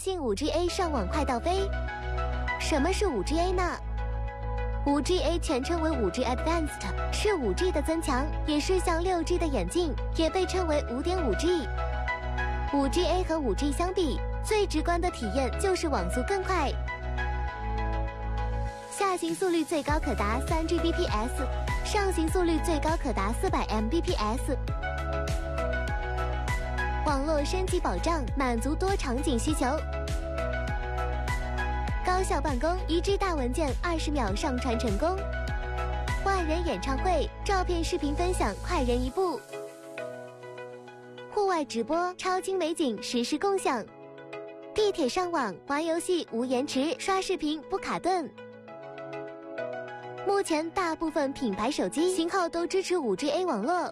信 5G-A 上网快到飞。什么是 5G-A 呢？ 5G-A 全称为 5G Advanced， 是 5G 的增强，也是向 6G 的演进，也被称为 5.5G。 5G-A 和 5G 相比，最直观的体验就是网速更快，下行速率最高可达 3Gbps， 上行速率最高可达400 Mbps。 网络升级保障，满足多场景需求，高效办公，1G 大文件20秒上传成功，万人演唱会，照片视频分享快人一步，户外直播，超精美景实时共享，地铁上网玩游戏无延迟，刷视频不卡顿。目前大部分品牌手机型号都支持 5G-A 网络。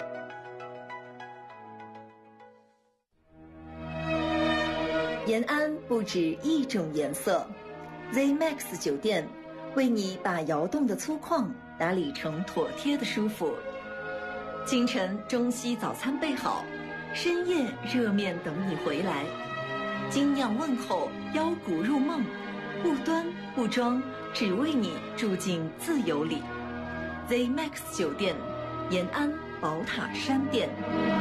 延安不止一种颜色 ，ZMAX 酒店为你把窑洞的粗犷打理成妥帖的舒服。清晨中西早餐备好，深夜热面等你回来。精酿问候，邀骨入梦，不端不装，只为你住进自由里。ZMAX 酒店，延安宝塔山店。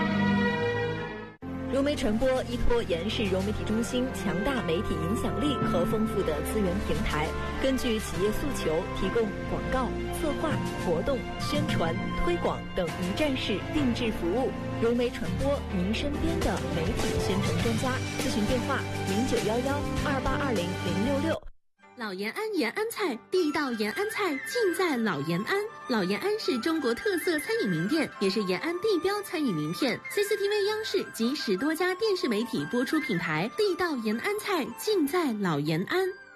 融媒传播依托延世融媒体中心强大媒体影响力和丰富的资源平台，根据企业诉求，提供广告、策划、活动、宣传、推广等一站式定制服务。融媒传播，您身边的媒体宣传专家。咨询电话：091128200666。 老延安延安菜，地道延安菜尽在老延安。老延安是中国特色餐饮名店，也是延安地标餐饮名片。CCTV 央视及10多家电视媒体播出品牌，地道延安菜尽在老延安。